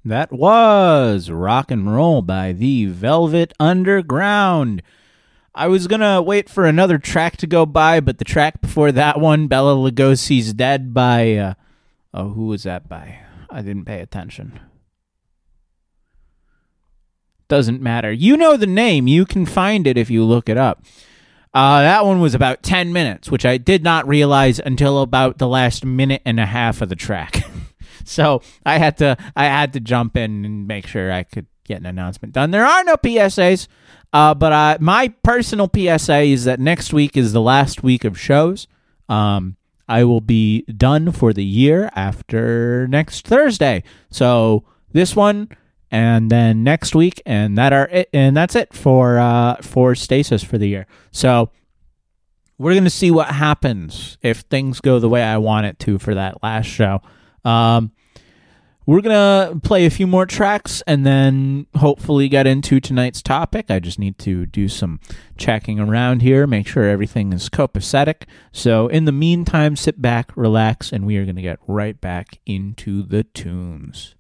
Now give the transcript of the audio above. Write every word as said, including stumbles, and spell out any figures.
That was Rock and Roll by the Velvet Underground. I was going to wait for another track to go by, but the track before that one, Bela Lugosi's Dead by, uh, oh, who was that by? I didn't pay attention. Doesn't matter. You know the name. You can find it if you look it up. Uh, that one was about ten minutes, which I did not realize until about the last minute and a half of the track. So I had to I had to jump in and make sure I could get an announcement done. There are no P S As, uh, but uh, my personal P S A is that next week is the last week of shows. Um, I will be done for the year after next Thursday. So this one, and then next week, and that are it, and that's it for uh, for Stasis for the year. So we're gonna see what happens if things go the way I want it to for that last show. Um, we're gonna play a few more tracks and then hopefully get into tonight's topic. I just need to do some checking around here, make sure everything is copacetic. So in the meantime, sit back, relax, and we are gonna get right back into the tunes.